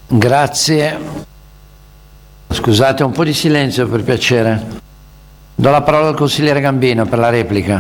Grazie. Scusate, un po' di silenzio per piacere. Do la parola al consigliere Gambino per la replica.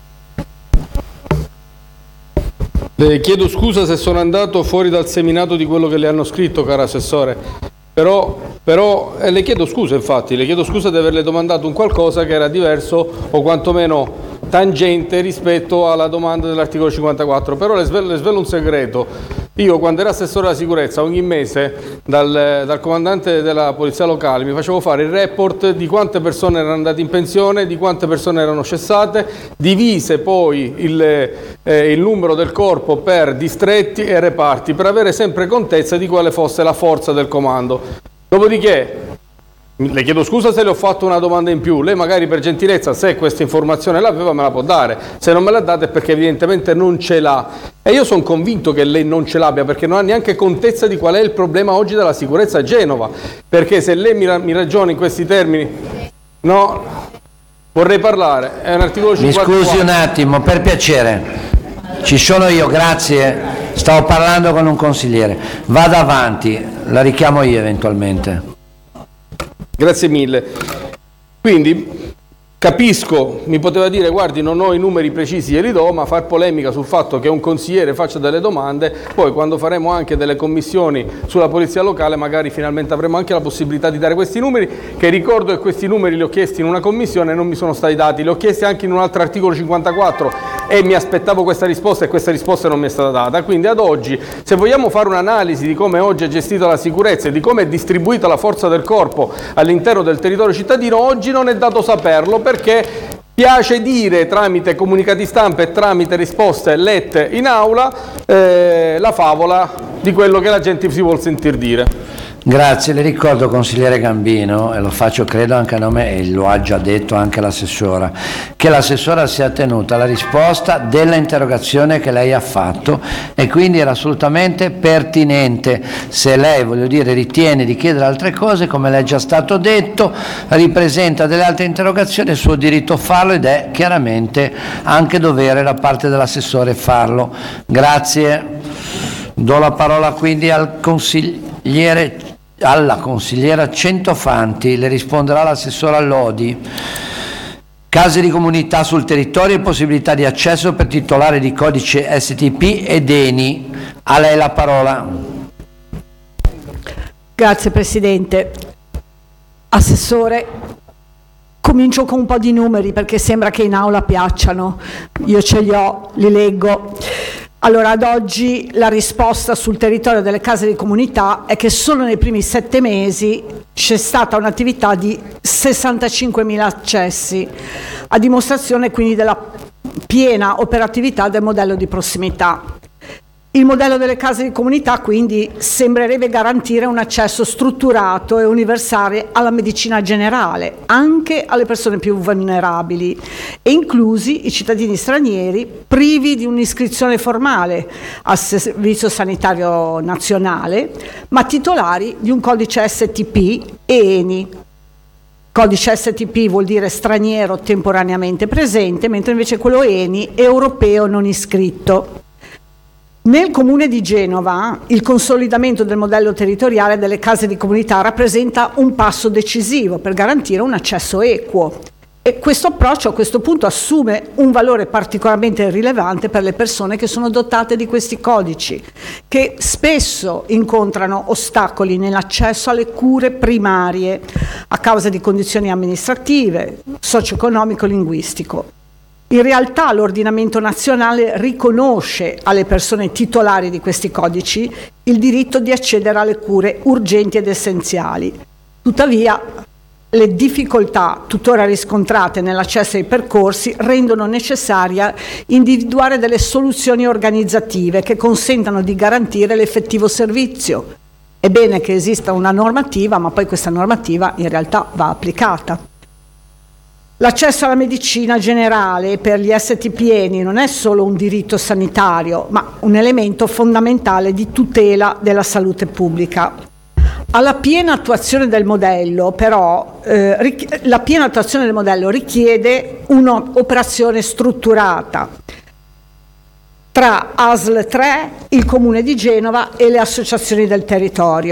Le chiedo scusa se sono andato fuori dal seminato di quello che le hanno scritto, cara Assessore, però le chiedo scusa, infatti, le chiedo scusa di averle domandato un qualcosa che era diverso o quantomeno tangente rispetto alla domanda dell'articolo 54, però le svelo un segreto. Io quando ero assessore alla sicurezza ogni mese dal comandante della polizia locale mi facevo fare il report di quante persone erano andate in pensione, di quante persone erano cessate, divise poi il numero del corpo per distretti e reparti per avere sempre contezza di quale fosse la forza del comando. Dopodiché le chiedo scusa se le ho fatto una domanda in più, lei magari per gentilezza se questa informazione l'aveva me la può dare, se non me l'ha data è perché evidentemente non ce l'ha e io sono convinto che lei non ce l'abbia perché non ha neanche contezza di qual è il problema oggi della sicurezza a Genova, perché se lei mi ragiona in questi termini, no, vorrei parlare, è un articolo 54. Mi scusi un attimo, per piacere, ci sono io, grazie, stavo parlando con un consigliere, vada avanti, la richiamo io eventualmente. Grazie mille. Quindi capisco, mi poteva dire guardi non ho i numeri precisi, glieli do, ma far polemica sul fatto che un consigliere faccia delle domande, poi quando faremo anche delle commissioni sulla polizia locale magari finalmente avremo anche la possibilità di dare questi numeri, che ricordo che questi numeri li ho chiesti in una commissione e non mi sono stati dati, li ho chiesti anche in un altro articolo 54 e mi aspettavo questa risposta e questa risposta non mi è stata data, quindi ad oggi se vogliamo fare un'analisi di come oggi è gestita la sicurezza e di come è distribuita la forza del corpo all'interno del territorio cittadino, oggi non è dato saperlo perché piace dire tramite comunicati stampa e tramite risposte lette in aula la favola di quello che la gente si vuol sentir dire. Grazie, le ricordo consigliere Gambino, e lo faccio credo anche a nome, e lo ha già detto anche l'assessora, che l'assessora si è attenuta alla risposta della interrogazione che lei ha fatto e quindi era assolutamente pertinente. Se lei, voglio dire, ritiene di chiedere altre cose, come le è già stato detto, ripresenta delle altre interrogazioni, è suo diritto farlo ed è chiaramente anche dovere da parte dell'assessore farlo. Grazie. Do la parola quindi alla consigliera Centofanti, le risponderà l'assessora Lodi. Case di comunità sul territorio e possibilità di accesso per titolare di codice STP ed ENI. A lei la parola. Grazie Presidente. Assessore, comincio con un po' di numeri perché sembra che in aula piacciono. Io ce li ho, li leggo. Allora, ad oggi la risposta sul territorio delle case di comunità è che solo nei primi 7 mesi c'è stata un'attività di 65.000 accessi, a dimostrazione quindi della piena operatività del modello di prossimità. Il modello delle case di comunità quindi sembrerebbe garantire un accesso strutturato e universale alla medicina generale, anche alle persone più vulnerabili, e inclusi i cittadini stranieri privi di un'iscrizione formale al Servizio Sanitario Nazionale, ma titolari di un codice STP e ENI. Codice STP vuol dire straniero temporaneamente presente, mentre invece quello ENI è europeo non iscritto. Nel Comune di Genova il consolidamento del modello territoriale delle case di comunità rappresenta un passo decisivo per garantire un accesso equo e questo approccio a questo punto assume un valore particolarmente rilevante per le persone che sono dotate di questi codici, che spesso incontrano ostacoli nell'accesso alle cure primarie a causa di condizioni amministrative, socio-economico-linguistico. In realtà l'ordinamento nazionale riconosce alle persone titolari di questi codici il diritto di accedere alle cure urgenti ed essenziali. Tuttavia, le difficoltà tuttora riscontrate nell'accesso ai percorsi rendono necessaria individuare delle soluzioni organizzative che consentano di garantire l'effettivo servizio. È bene che esista una normativa, ma poi questa normativa in realtà va applicata. L'accesso alla medicina generale per gli STPN non è solo un diritto sanitario, ma un elemento fondamentale di tutela della salute pubblica. Alla piena attuazione del modello, però, la piena attuazione del modello richiede un'operazione strutturata tra ASL 3, il Comune di Genova e le associazioni del territorio.